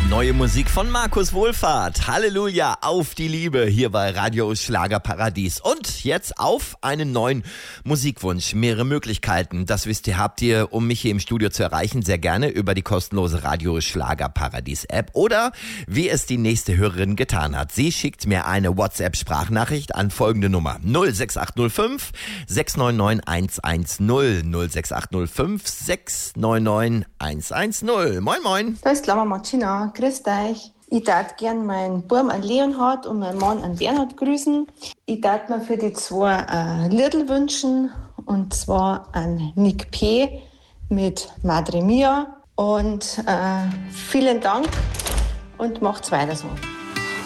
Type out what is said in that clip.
Neue Musik von Markus Wohlfahrt. Halleluja, auf die Liebe hier bei Radio Schlagerparadies. Und jetzt auf einen neuen Musikwunsch. Mehrere Möglichkeiten. Das wisst ihr, habt ihr, um mich hier im Studio zu erreichen, sehr gerne über die kostenlose Radio Schlagerparadies App oder wie es die nächste Hörerin getan hat. Sie schickt mir eine WhatsApp-Sprachnachricht an folgende Nummer 06805 699 110 06805 699 110. Moin moin. Da ist Lama Martina. Grüßt euch. Ich darf gern meinen Buben an Leonhard und meinen Mann an Bernhard grüßen. Ich darf mir für die zwei ein Liedl wünschen, und zwar an Nick P. mit Madre Mia. Und vielen Dank und macht's weiter so.